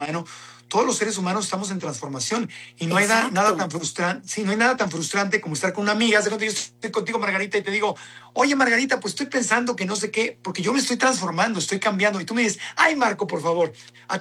humano, todos los seres humanos estamos en transformación y no hay nada Exacto. tan frustrante, sí, no hay nada tan frustrante como estar con una amiga. Haz de cuenta, yo estoy contigo, Margarita, y te digo, oye, Margarita, pues estoy pensando que no sé qué, porque yo me estoy transformando, estoy cambiando. Y tú me dices, ay, Marco, por favor,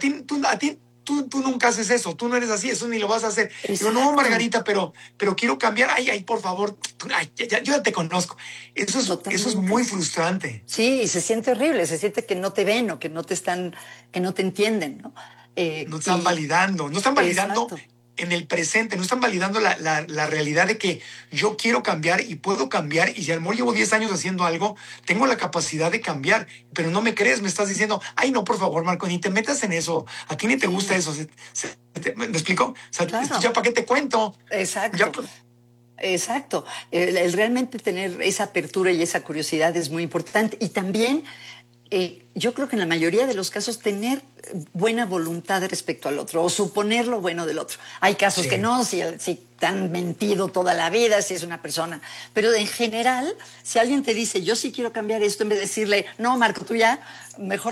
tú nunca haces eso, tú no eres así, eso ni lo vas a hacer. Digo, no, Exacto. Margarita, pero quiero cambiar. Ay, por favor, ay, yo ya te conozco. Eso es muy Totalmente. frustrante. Sí, se siente horrible, se siente que no te ven o que no te están, que no te entienden, ¿no? No están Y validando, no están validando exacto. en el presente, no están validando la realidad de que yo quiero cambiar y puedo cambiar, y si a lo mejor llevo 10 años haciendo algo, tengo la capacidad de cambiar, pero no me crees, me estás diciendo, ay, no, por favor, Marco, ni te metas en eso, a ti ni te gusta Sí, eso. ¿Me explico? O sea, ya claro. para qué te cuento, ya, Exacto. Exacto. El realmente tener esa apertura y esa curiosidad es muy importante. Y también yo creo que en la mayoría de los casos tener buena voluntad respecto al otro o suponer lo bueno del otro. Hay casos que sí. no, si te han mentido toda la vida, si es una persona. Pero en general, si alguien te dice, yo sí quiero cambiar esto, en vez de decirle, no, Marco, tú ya, mejor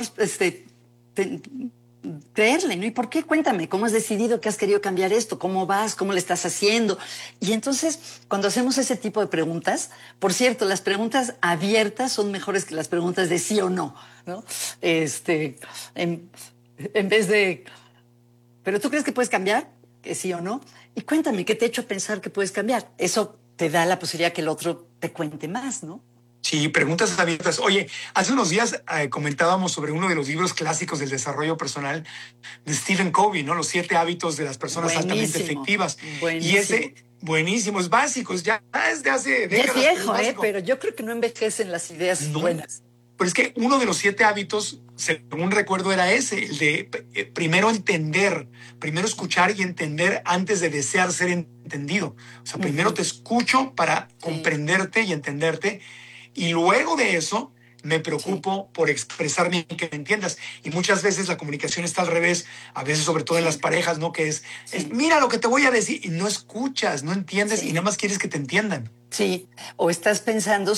te- creerle, ¿no? ¿Y por qué? Cuéntame, ¿cómo has decidido que has querido cambiar esto? ¿Cómo vas? ¿Cómo le estás haciendo? Y entonces, cuando hacemos ese tipo de preguntas, por cierto, las preguntas abiertas son mejores que las preguntas de sí o no, ¿no? Este, en, en vez de, ¿pero tú crees que puedes cambiar? Que sí o no. Y cuéntame, ¿qué te ha hecho pensar que puedes cambiar? Eso te da la posibilidad que el otro te cuente más, ¿no? Sí, preguntas abiertas. Oye, hace unos días comentábamos sobre uno de los libros clásicos del desarrollo personal de Stephen Covey, ¿no? Los 7 hábitos de las personas altamente Buenísimo, efectivas. Y buenísimo. ese, buenísimo, es básico, ya es de hace Ya es décadas, pero es viejo, ¿eh? básico. Pero yo creo que no envejecen las ideas No, buenas. pero es que uno de los 7 hábitos, según recuerdo, era ese, el de primero entender, primero escuchar y entender antes de desear ser entendido. O sea, primero Ujú. te escucho para Sí, comprenderte y entenderte, y luego de eso me sí, preocupo por expresarme y que me entiendas. Y muchas veces la comunicación está al revés, a veces sobre todo en las sí, parejas, ¿no? Que es sí, mira lo que te voy a decir, y no escuchas, no entiendes y nada sí, más quieres que te entiendan. sí. O estás pensando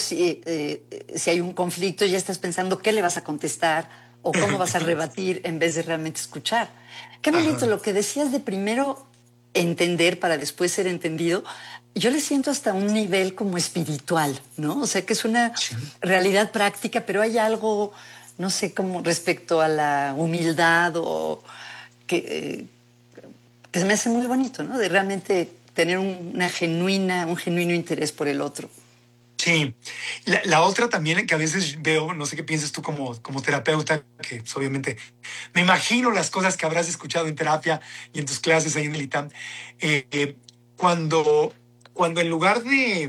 si hay un conflicto, ya estás pensando qué le vas a contestar o cómo vas a rebatir en vez de realmente escuchar. Qué bonito Ajá. lo que decías de primero entender para después ser entendido. Yo le siento hasta un nivel como espiritual, ¿no? O sea, que es una Sí. realidad práctica, pero hay algo, no sé, como respecto a la humildad o que, que se me hace muy bonito, ¿no? De realmente tener un genuino interés por el otro. Sí, la otra también que a veces veo, no sé qué piensas tú como terapeuta, que pues, obviamente me imagino las cosas que habrás escuchado en terapia y en tus clases ahí en el ITAM, cuando, cuando en lugar de,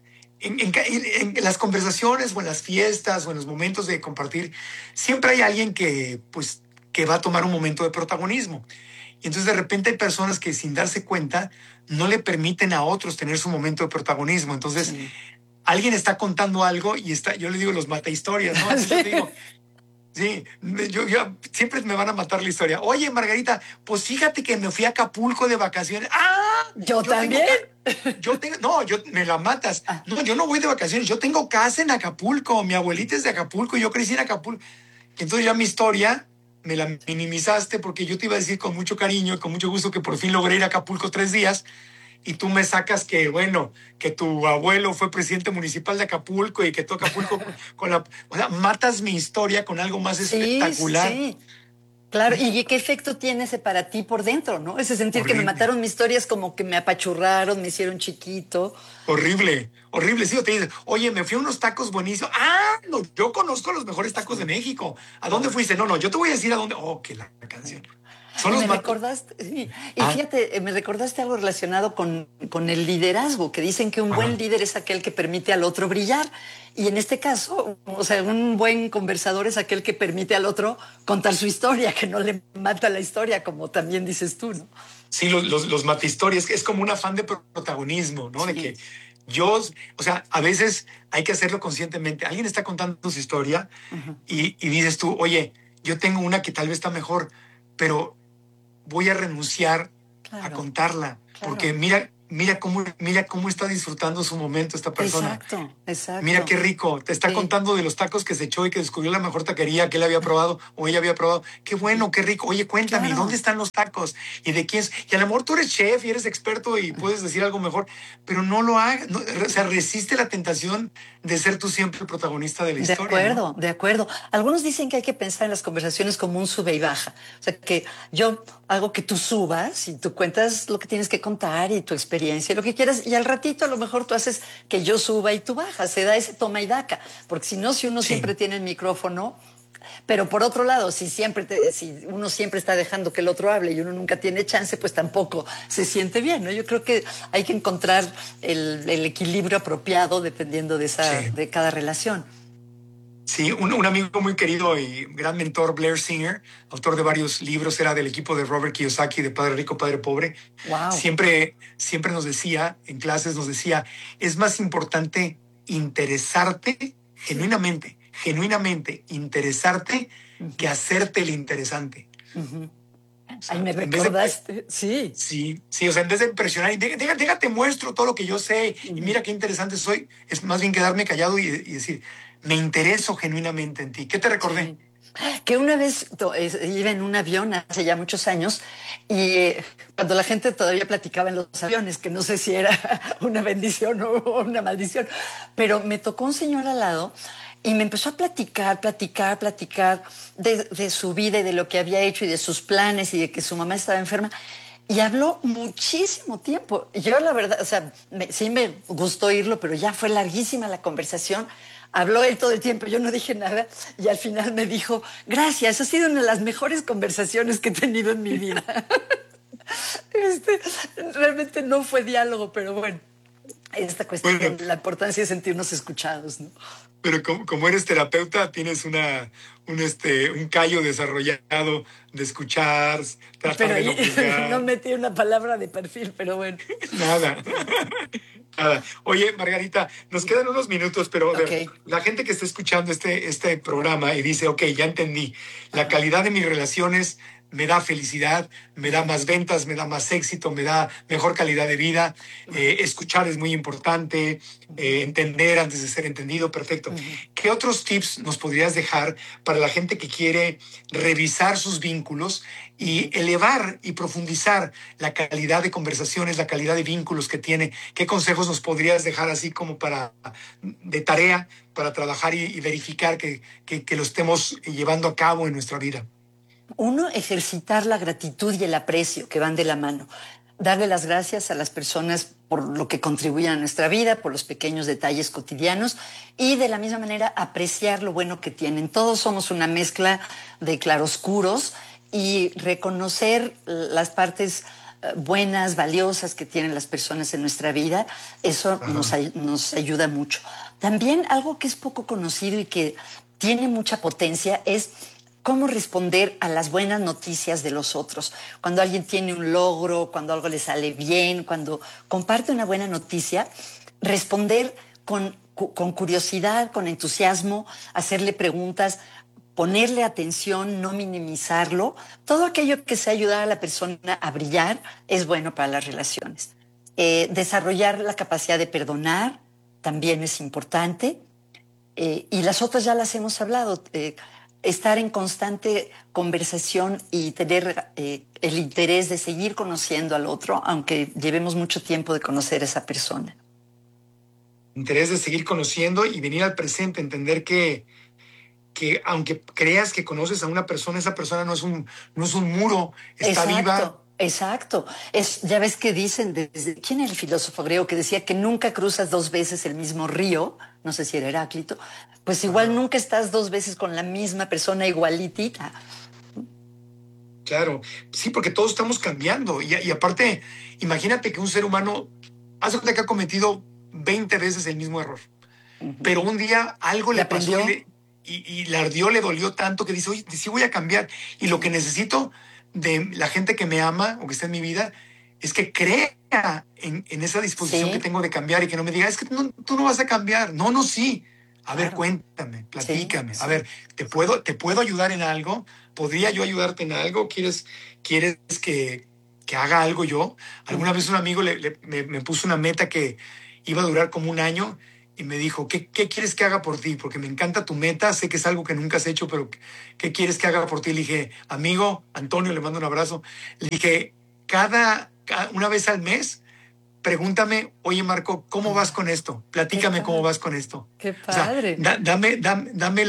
en las conversaciones o en las fiestas o en los momentos de compartir, siempre hay alguien que va a tomar un momento de protagonismo. Y entonces de repente hay personas que sin darse cuenta no le permiten a otros tener su momento de protagonismo. Entonces Sí. alguien está contando algo y yo le digo los mata historias, ¿no? Entonces yo te digo, sí, yo siempre me van a matar la historia. Oye, Margarita, pues fíjate que me fui a Acapulco de vacaciones. ¡Ah! Yo Yo tengo, también. yo tengo, no, me la matas. Ah, No, yo no voy de vacaciones, yo tengo casa en Acapulco, mi abuelita es de Acapulco, yo crecí en Acapulco. Entonces ya mi historia me la minimizaste porque yo te iba a decir con mucho cariño y con mucho gusto que por fin logré ir a Acapulco 3 días, y tú me sacas que, bueno, que tu abuelo fue presidente municipal de Acapulco y que tú Acapulco con la... O sea, matas mi historia con algo más sí, sí, espectacular. sí. Claro, ¿y qué efecto tiene ese para ti por dentro, no? Ese sentir que me Horrible, mataron mis historias como que me apachurraron, me hicieron chiquito. horrible, horrible. Sí, o te dicen, oye, me fui a unos tacos buenísimos. Ah, no, yo conozco los mejores tacos de Sí, México. ¿A dónde claro. fuiste? No, no, yo te voy a decir a dónde. Oh, que la canción. Sí. Son Y los me matos. recordaste, sí, y Ah, fíjate, me recordaste algo relacionado con el liderazgo, que dicen que un buen ajá. líder es aquel que permite al otro brillar. Y en este caso, o sea, un buen conversador es aquel que permite al otro contar su historia, que no le mata la historia, como también dices tú, ¿no? Sí, los matahistorias, es como un afán de protagonismo, ¿no? De Sí. que yo, o sea, a veces hay que hacerlo conscientemente. Alguien está contando su historia Ujú. y dices tú, oye, yo tengo una que tal vez está mejor, pero voy a renunciar a Claro, contarla, porque claro. mira, mira cómo está disfrutando su momento esta persona. Exacto, exacto. Mira qué rico, te está Sí. contando de los tacos que se echó y que descubrió la mejor taquería que él había probado o ella había probado. Qué bueno, qué rico. Oye, cuéntame, Claro. ¿dónde están los tacos? ¿Y de quién es? Y a lo mejor tú eres chef y eres experto y puedes decir algo mejor, pero no lo hagas. O sea, resiste la tentación de ser tú siempre el protagonista de la De historia, ¿no? acuerdo, de acuerdo. Algunos dicen que hay que pensar en las conversaciones como un sube y baja. O sea, que yo hago que tú subas y tú cuentas lo que tienes que contar y tu experiencia y lo que quieras. Y al ratito a lo mejor tú haces que yo suba y tú bajas. Se da ese toma y daca. Porque si no, si uno Sí. siempre tiene el micrófono. Pero por otro lado, si uno siempre está dejando que el otro hable y uno nunca tiene chance, pues tampoco se siente bien, ¿no? Yo creo que hay que encontrar el equilibrio apropiado dependiendo de Sí. de cada relación. Sí, un amigo muy querido y gran mentor, Blair Singer, autor de varios libros, era del equipo de Robert Kiyosaki, de Padre Rico, Padre Pobre. Wow. Siempre nos decía, en clases nos decía, es más importante interesarte genuinamente interesarte que hacerte el interesante. Uh-huh. O sea, Ay, me en vez de, recordaste, sí. sí, o sea, en vez de impresionar, y déjate muestro todo lo que yo sé y mira qué interesante soy, es más bien quedarme callado y decir, me intereso genuinamente en ti. ¿Qué te recordé? Sí. Que una vez iba en un avión hace ya muchos años y cuando la gente todavía platicaba en los aviones, que no sé si era una bendición o una maldición, pero me tocó un señor al lado y me empezó a platicar de su vida y de lo que había hecho y de sus planes y de que su mamá estaba enferma. Y habló muchísimo tiempo. Yo, la verdad, o sea, sí me gustó oírlo, pero ya fue larguísima la conversación. Habló él todo el tiempo, yo no dije nada. Y al final me dijo, gracias, ha sido una de las mejores conversaciones que he tenido en mi vida. Realmente no fue diálogo, pero bueno, esta cuestión de la importancia de sentirnos escuchados, ¿no? Pero como eres terapeuta, tienes un callo desarrollado de escuchar, tratar de no juzgar. No metí una palabra de perfil, pero bueno. Nada. Nada. Oye, Margarita, nos quedan unos minutos, pero a ver, la gente que está escuchando este programa y dice, ok, ya entendí, la calidad de mis relaciones me da felicidad, me da más ventas, me da más éxito, me da mejor calidad de vida, escuchar es muy importante, entender antes de ser entendido, perfecto. ¿Qué otros tips nos podrías dejar para la gente que quiere revisar sus vínculos y elevar y profundizar la calidad de conversaciones, la calidad de vínculos que tiene? ¿Qué consejos nos podrías dejar así como de tarea para trabajar y verificar que lo estemos llevando a cabo en nuestra vida? Uno, ejercitar la gratitud y el aprecio que van de la mano. Darle las gracias a las personas por lo que contribuyen a nuestra vida, por los pequeños detalles cotidianos y de la misma manera apreciar lo bueno que tienen. Todos somos una mezcla de claroscuros y reconocer las partes buenas, valiosas que tienen las personas en nuestra vida, eso nos ayuda mucho. También algo que es poco conocido y que tiene mucha potencia es cómo responder a las buenas noticias de los otros. Cuando alguien tiene un logro, cuando algo le sale bien, cuando comparte una buena noticia, responder con curiosidad, con entusiasmo, hacerle preguntas, ponerle atención, no minimizarlo. Todo aquello que sea ayudar a la persona a brillar es bueno para las relaciones. Desarrollar la capacidad de perdonar también es importante. Y las otras ya las hemos hablado. Estar en constante conversación y tener el interés de seguir conociendo al otro, aunque llevemos mucho tiempo de conocer a esa persona. Interés de seguir conociendo y venir al presente, entender que aunque creas que conoces a una persona, esa persona no es un muro, está viva. Exacto. Ya ves que dicen, ¿quién era el filósofo griego que decía que nunca cruzas dos veces el mismo río? No sé si era Heráclito. Pues igual nunca estás dos veces con la misma persona igualitita. Claro, sí, porque todos estamos cambiando. Y aparte, imagínate que un ser humano hace cuenta que ha cometido 20 veces el mismo error. Pero un día algo le pasó y le ardió, le dolió tanto que dice, oye, sí voy a cambiar. Y lo que necesito de la gente que me ama o que está en mi vida es que crea en esa disposición que tengo de cambiar y que no me diga, es que tú no vas a cambiar. No, sí. A ver, cuéntame, platícame. A ver, ¿te puedo ayudar en algo? ¿Podría yo ayudarte en algo? ¿Quieres que que haga algo yo. Alguna vez un amigo me puso una meta que iba a durar como un año y me dijo, ¿qué quieres que haga por ti? Porque me encanta tu meta, sé que es algo que nunca has hecho, pero ¿qué quieres que haga por ti? Le dije, amigo, Antonio, le mando un abrazo. Le dije, una vez al mes, pregúntame, oye Marco, ¿cómo vas con esto? Platícame cómo vas con esto. Qué O sea, padre. dame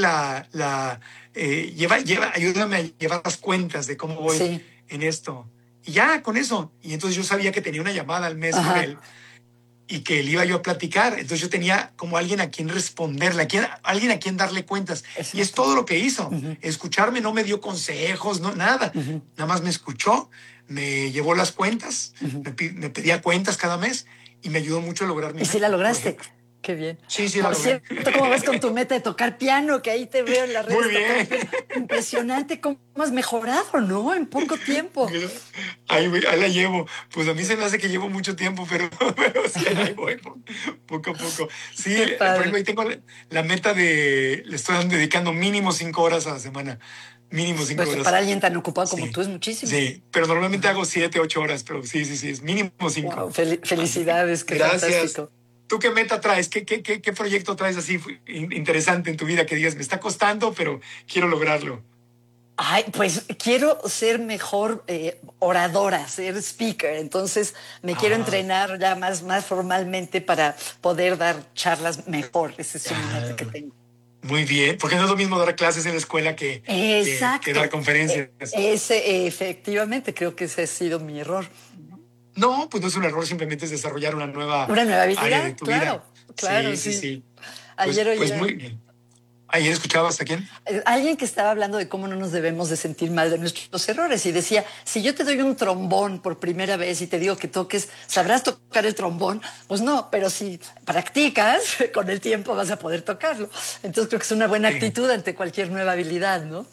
ayúdame a llevar las cuentas de cómo voy Sí. en esto. Y ya, con eso. Y entonces yo sabía que tenía una llamada al mes con él y que le iba yo a platicar. Entonces yo tenía como alguien a quien responderle, alguien a quien darle cuentas. Exacto. Y es todo lo que hizo. Escucharme, no me dio consejos, no, nada. Nada más me escuchó, me llevó las cuentas, me pedía cuentas cada mes y me ayudó mucho a lograr mi meta. ¿Y si la lograste? Qué bien. Sí, la logré. Por cierto, ¿cómo vas con tu meta de tocar piano? Que ahí te veo en las redes. Muy bien. Impresionante cómo has mejorado, ¿no? En poco tiempo. Ahí la llevo. Pues a mí se me hace que llevo mucho tiempo, pero sí, ahí voy, poco a poco. Sí, por ejemplo, ahí tengo la meta le estoy dedicando mínimo 5 horas a la semana. Mínimo 5 horas. Para alguien tan ocupado como tú es muchísimo. Sí, pero normalmente hago 7, 8 horas, pero sí, es mínimo 5. Wow, felicidades, qué fantástico. ¿Tú qué meta traes? ¿Qué proyecto traes así interesante en tu vida que digas, me está costando, pero quiero lograrlo? Ay, pues quiero ser mejor oradora, ser speaker. Entonces me quiero entrenar ya más formalmente para poder dar charlas mejor. Ese es un meta que tengo. Muy bien, porque no es lo mismo dar clases en la escuela que dar conferencias. Efectivamente, creo que ese ha sido mi error. No, pues no es un error, simplemente es desarrollar una nueva habilidad área de tu vida. Claro, sí. Ayer muy bien. ¿Ayer escuchabas a quién? Alguien que estaba hablando de cómo no nos debemos de sentir mal de nuestros errores y decía, si yo te doy un trombón por primera vez y te digo que toques, ¿sabrás tocar el trombón? Pues no, pero si practicas, con el tiempo vas a poder tocarlo. Entonces creo que es una buena actitud ante cualquier nueva habilidad, ¿no?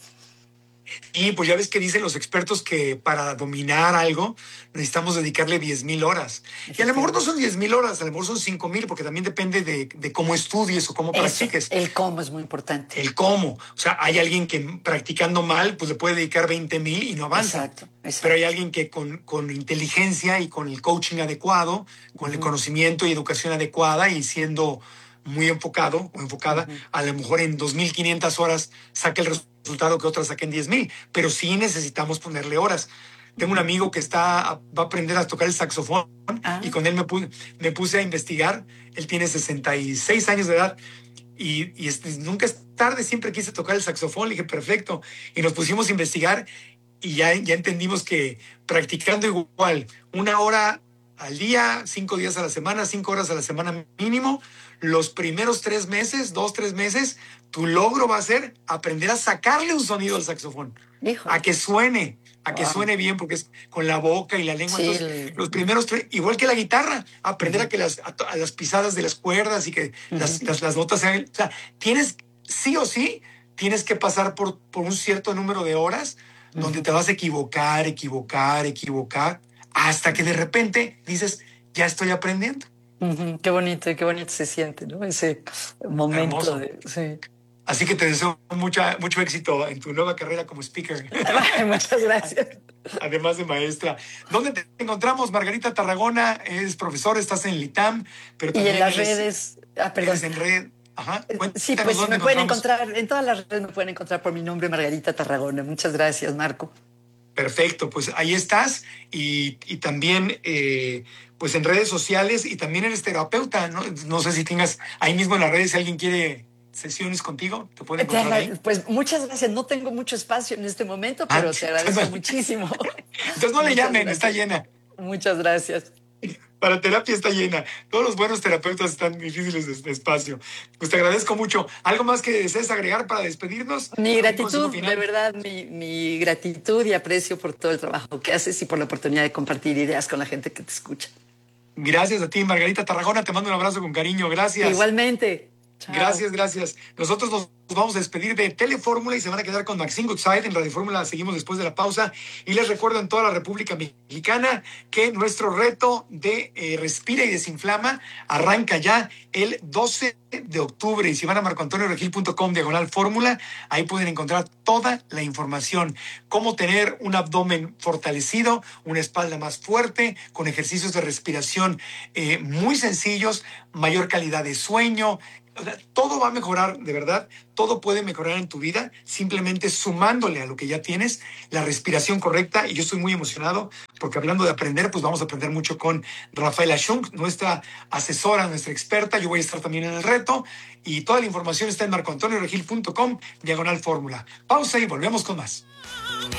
Y pues ya ves que dicen los expertos que para dominar algo necesitamos dedicarle 10,000 horas. Y a lo mejor no son 10,000 horas, a lo mejor son 5,000, porque también depende de cómo estudies o cómo practiques. El cómo es muy importante. El cómo. O sea, hay alguien que practicando mal, pues le puede dedicar 20,000 y no avanza. Exacto. Pero hay alguien que con inteligencia y con el coaching adecuado, con el conocimiento y educación adecuada y siendo muy enfocado o enfocada, a lo mejor en 2,500 horas saca el resultado que otras saquen 10,000, pero sí necesitamos ponerle horas. Tengo un amigo que va a aprender a tocar el saxofón y con él me puse a investigar. Él tiene 66 años de edad y nunca es tarde, siempre quise tocar el saxofón. Le dije, perfecto. Y nos pusimos a investigar y ya entendimos que practicando igual 1 hora al día, 5 días a la semana, 5 horas a la semana mínimo, los primeros 3 meses, 2-3 meses, tu logro va a ser aprender a sacarle un sonido al saxofón. Híjole. A que suene bien, porque es con la boca y la lengua. Sí, entonces, los primeros 3, igual que la guitarra, aprender a las pisadas de las cuerdas y que las notas sean. O sea, sí o sí, tienes que pasar por un cierto número de horas donde te vas a equivocar, hasta que de repente dices, ya estoy aprendiendo. Qué bonito se siente, ¿no? Ese momento. Sí. Así que te deseo mucho éxito en tu nueva carrera como speaker. Muchas gracias. Además de maestra. ¿Dónde te encontramos? Margarita Tarragona, eres profesor, estás en el ITAM, pero también y en las redes. Perdón. En red. Ajá. Sí, pues me pueden encontrar, en todas las redes me pueden encontrar por mi nombre, Margarita Tarragona. Muchas gracias, Marco. Perfecto, pues ahí estás y también pues en redes sociales y también eres terapeuta, ¿no? No sé si tengas ahí mismo en las redes si alguien quiere sesiones contigo, te pueden encontrar ahí. Pues muchas gracias, no tengo mucho espacio en este momento, pero te agradezco muchísimo. Entonces no le llamen, está llena. Muchas gracias. Para terapia está llena. Todos los buenos terapeutas están difíciles de espacio. Pues te agradezco mucho. ¿Algo más que desees agregar para despedirnos? Mi gratitud, de verdad, mi gratitud y aprecio por todo el trabajo que haces y por la oportunidad de compartir ideas con la gente que te escucha. Gracias a ti, Margarita Tarragona. Te mando un abrazo con cariño. Gracias. Igualmente. Chao. Gracias. Nosotros nos vamos a despedir de Telefórmula y se van a quedar con Maxine Goodside. En Radio Fórmula seguimos después de la pausa. Y les recuerdo en toda la República Mexicana que nuestro reto de Respira y Desinflama arranca ya el 12 de octubre. Y si van a marcoantonioregil.com/fórmula, ahí pueden encontrar toda la información. Cómo tener un abdomen fortalecido, una espalda más fuerte, con ejercicios de respiración muy sencillos, mayor calidad de sueño. O sea, todo va a mejorar, de verdad, todo puede mejorar en tu vida simplemente sumándole a lo que ya tienes la respiración correcta. Y yo estoy muy emocionado porque hablando de aprender, pues vamos a aprender mucho con Rafaela Schunk, nuestra asesora, nuestra experta. Yo voy a estar también en el reto y toda la información está en marcoantonioregil.com/fórmula. Pausa y volvemos con más.